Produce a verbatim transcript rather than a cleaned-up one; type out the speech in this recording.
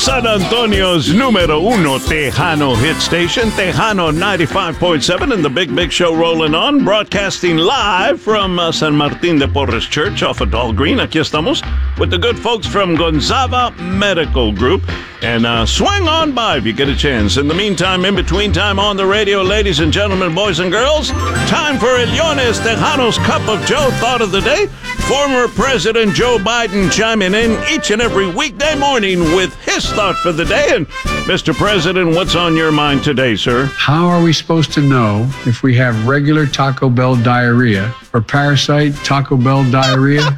San Antonio's numero uno Tejano hit station, Tejano ninety-five point seven, and the Big Big Show rolling on, broadcasting live from uh, San Martin de Porres Church off of Dahl Green. Aquí estamos with the good folks from Gonzaga Medical Group. And uh, swing on by if you get a chance. In the meantime, in between time on the radio, ladies and gentlemen, boys and girls, time for El Lunes Tejano's Cup of Joe Thought of the Day. Former President Joe Biden chiming in each and every weekday morning with his thought for the day. And Mister President, what's on your mind today, sir? How are we supposed to know if we have regular Taco Bell diarrhea or parasite Taco Bell diarrhea